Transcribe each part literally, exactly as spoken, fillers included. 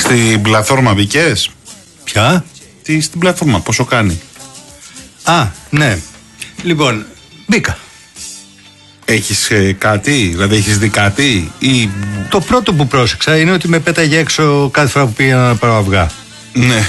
Στην πλατφόρμα μπήκες? Ποια? Τι, στην πλατφόρμα, πόσο κάνει? Α, ναι. Λοιπόν, μπήκα. Έχεις ε, κάτι, δηλαδή έχεις δει κάτι ή... Το πρώτο που πρόσεξα είναι ότι με πέταγε έξω κάθε φορά που πήγαινα να πάρω αυγά. Ναι.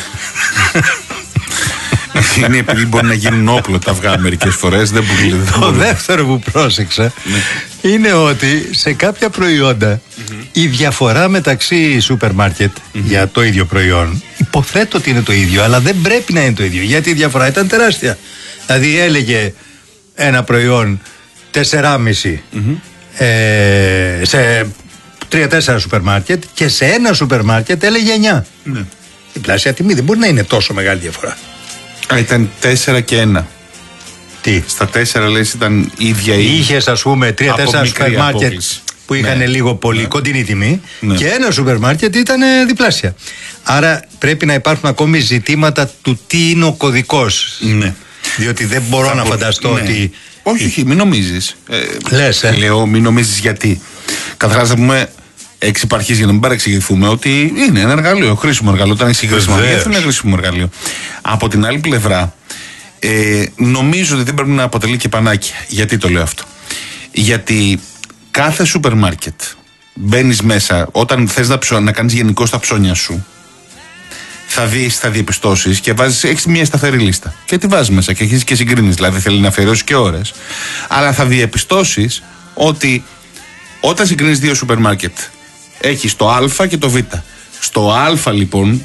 Είναι επειδή μπορεί να γίνουν όπλο τα αυγά μερικές φορές. Δεν Το δεν δεύτερο που πρόσεξα ναι. είναι ότι σε κάποια προϊόντα mm-hmm. η διαφορά μεταξύ σούπερ μάρκετ mm-hmm. για το ίδιο προϊόν, υποθέτω ότι είναι το ίδιο, αλλά δεν πρέπει να είναι το ίδιο, γιατί η διαφορά ήταν τεράστια. Δηλαδή έλεγε ένα προϊόν τεσσεράμισι mm-hmm. ε, σε τρία-τέσσερα σούπερ μάρκετ και σε ένα σούπερ μάρκετ έλεγε εννιά. Mm-hmm. Η πλάσια τιμή δεν μπορεί να είναι τόσο μεγάλη διαφορά. Α, ήταν τέσσερα και ένα. Τι? Στα τέσσερα λες ήταν ίδια η... Είχες ας πούμε τρία-τέσσερα σούπερ μάρκετ που είχαν ναι. λίγο πολύ ναι. κοντινή τιμή ναι. και ένα σούπερ μάρκετ ήταν διπλάσια. Άρα πρέπει να υπάρχουν ακόμη ζητήματα του τι είναι ο κωδικός. Ναι. Διότι δεν μπορώ θα να μπο... φανταστώ ναι. ότι... Όχι, όχι, μην νομίζεις. Ε, Λες, ε. Λέω, μην νομίζεις γιατί. Καταρχάς θα πούμε εξ υπαρχής για να μην παρεξηγηθούμε ότι είναι ένα εργαλείο, χρήσιμο εργαλείο. Όταν έχει χρησιμοποιηθεί, είναι ένα χρήσιμο εργαλείο. Από την άλλη πλευρά, ε, νομίζω ότι δεν πρέπει να αποτελεί και πανάκια. Γιατί το λέω αυτό? Γιατί κάθε σούπερ μάρκετ μπαίνεις μέσα, όταν θες να, ψω, να κάνεις γενικώς τα ψώνια σου, θα δεις, θα διαπιστώσεις και βάζεις, έχεις μια σταθερή λίστα. Και τη βάζεις μέσα και αρχίζεις και συγκρίνεις. Δηλαδή θέλει να αφιερώσεις και ώρες. Αλλά θα διαπιστώσεις ότι όταν συγκρίνεις δύο σούπερ μάρκετ, έχεις το Α και το Β. Στο Α λοιπόν